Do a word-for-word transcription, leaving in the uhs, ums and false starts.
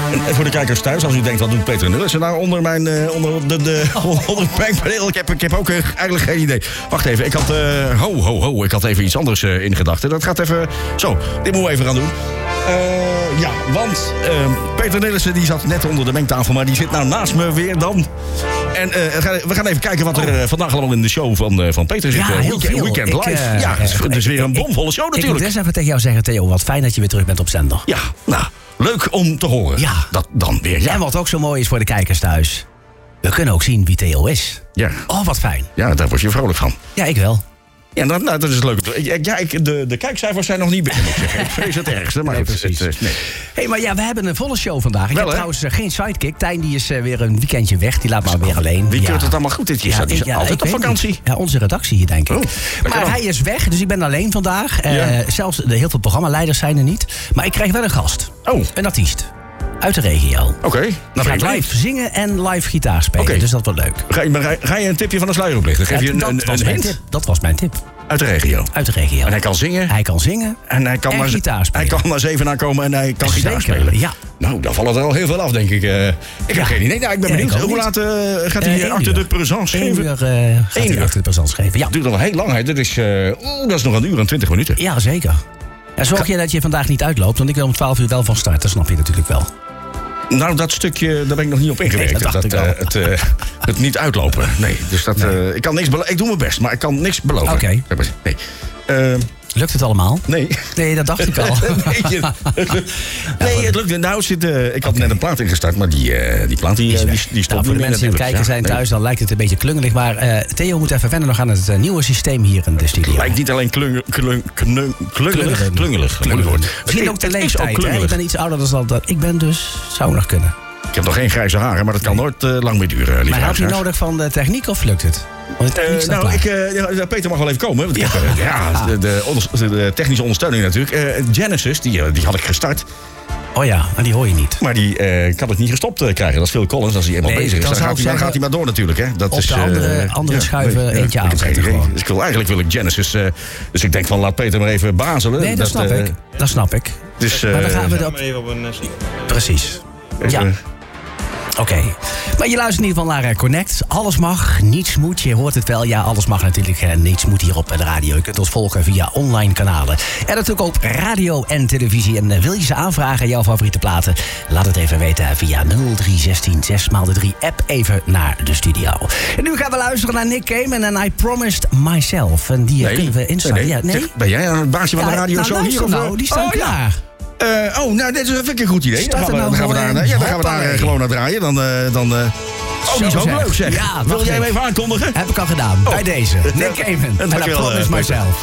En voor de kijkers thuis, als u denkt, wat doet Peter Nillissen nou onder mijn uh, onder de, de onder het mengpaneel? Ik heb, ik heb ook uh, eigenlijk geen idee. Wacht even, ik had uh, ho ho ho, ik had even iets anders uh, in gedachten. Dat gaat even zo. Dit moeten we even gaan doen. Uh, ja, want uh, Peter Nillissen die zat net onder de mengtafel, maar die zit nou naast me weer dan. En uh, we gaan even kijken wat er uh, vandaag allemaal in de show van, uh, van Peter zit. Ja, heel Weekend, veel. Weekend ik, Live. Uh, ja, het is, het is weer een bomvolle show natuurlijk. Ik moet eens even tegen jou zeggen, Theo, wat fijn dat je weer terug bent op zender. Ja, nou, leuk om te horen. Ja. Dat dan weer, ja. En wat ook zo mooi is voor de kijkers thuis, we kunnen ook zien wie Theo is. Ja. Oh, wat fijn. Ja, daar word je vrolijk van. Ja, ik wel. Ja, nou, nou, dat is leuk. Ja, ik, de, de kijkcijfers zijn nog niet binnen, moet ik zeggen. Ik vrees het ergste, maar Nee, het, precies. Het, nee. Hey, maar ja, we hebben een volle show vandaag. Ik Wel, heb hè? trouwens uh, geen sidekick. Tijn die is uh, weer een weekendje weg. Die laat maar weer alleen. Wie ja. keurt het allemaal goed dit jaar? Die is ik- ja, altijd ik op weet vakantie. niet. Ja, onze redactie hier, denk ik. Oh, maar kan. hij is weg, dus ik ben alleen vandaag. Uh, Ja. Zelfs de, heel veel programmaleiders zijn er niet. Maar ik krijg wel een gast. Oh, Een artiest. Uit de regio. oké. Okay. Die Nou, ben gaat ik live zingen en live gitaar spelen. Oké. Dus dat wordt leuk. Ga je, maar ga, ga je een tipje van de sluier oplichten? Geef Ja, je een, dat, een, was een mijn hint tip. dat was mijn tip. uit de regio. Uit de regio. En hij kan zingen. Hij kan zingen. En hij kan, En maar, gitaar spelen. hij kan naar Zevenaar komen en hij kan gitaar Zeker, spelen. ja. Nou, dan vallen er al heel veel af, denk ik. Uh, ik Ja. heb geen idee. Nou, ik ben Ja, benieuwd. ik ook Hoe niet. laat uh, gaat Eh, hij één achter uur. de présence Eén geven? uur uh, gaat hij uur. achter de présence geven. Ja. Het duurt nog wel heel lang. Hè. Dat, is, uh, oeh, dat is nog een uur en twintig minuten. Ja, zeker. En zorg je dat je vandaag niet uitloopt, want ik wil om twaalf uur wel van start. Dat snap je natuurlijk wel. Nou, dat stukje, daar ben ik nog niet op ingewerkt. Nee, dat dacht ik uh, al. het, uh, het niet uitlopen. Nee, dus dat, Nee. uh, ik kan niks beloven. Ik doe mijn best, maar ik kan niks beloven. Oké. Nee. Uh, Lukt het allemaal? nee. Nee, dat dacht ik al. nee, je- nee, het lukt. Nou, zit, uh, ik had net een plaat ingestart, maar die, uh, die plaat die, Is uh, die, weg. die stopt Nou, voor de niet meer mensen die aan het natuurlijk. kijken zijn Ja, nee. thuis, dan lijkt het een beetje klungelig. Maar eh, Theo moet even wennen nog aan het uh, nieuwe systeem hier in de studio. Het lijkt niet alleen klung, klung, klung, klungelig. Klungelig. Klungelig. Mooi woord. Misschien ook de Het is leeftijd. Hè? klungelig. Ik ben iets ouder dan dat ik ben, dus zou nog kunnen. Ik heb nog geen grijze haren, maar dat kan nooit uh, lang meer duren, lieve Maar heb je luisteraars. nodig van de techniek of lukt het? Want de techniek Uh, staat nou, klaar. ik, uh, ja, Peter mag wel even komen. Want ik heb, uh, ja, de, de, onder- de technische ondersteuning natuurlijk. Uh, Genesis, die, uh, die had ik gestart. Oh ja, en die hoor je niet. Maar die uh, kan het niet gestopt uh, krijgen. Dat is Phil Collins, als hij eenmaal Nee, bezig is. dan Dan zou gaat, ik hij, dan zeggen, gaat hij maar door natuurlijk. Hè. Dat op is, de uh, andere- andere schuiven nee, eentje ik heb geen aanzetten idee. gewoon. Dus ik wil, eigenlijk wil ik Genesis. Uh, dus ik denk van laat Peter maar even bazelen. Nee, dat, snap uh, ik. Dat snap ik. Dus, uh, Maar dan gaan we dat... Maar even op een... eh, Precies. even- Ja. Oké. Maar je luistert in ieder geval naar uh, Connect. Alles mag, niets moet. Je hoort het wel. Ja, alles mag natuurlijk. Uh, niets moet hier op de radio. Je kunt ons volgen via online kanalen. En natuurlijk ook radio en televisie. En uh, wil je ze aanvragen, jouw favoriete platen? Laat het even weten via nul drie een zes zes maal de drie. App even naar de studio. En nu gaan we luisteren naar Nick Cayman en I Promised Myself. En die uh, kunnen we instarten. nee, Ja, nee? Zeg, ben jij aan het baasje van Ja, de radio nou, zo luister hier? Of, nou, uh? die staan oh, ja. klaar. Uh, oh, nou, dit is vind ik een goed idee. Start Dan gaan er we, nou dan gaan we gewoon daar, in. ja, dan gaan we daar uh, Hoppakee. gewoon naar draaien. Dan, uh, dan, uh... Oh, die is Zo ook zeg. leuk zeg. Ja, Wil wacht jij hem even. even aankondigen? Heb ik al gedaan. Oh. Bij deze. Nick Cayman. En I Dankjewel, Promised uh, Peter. Myself.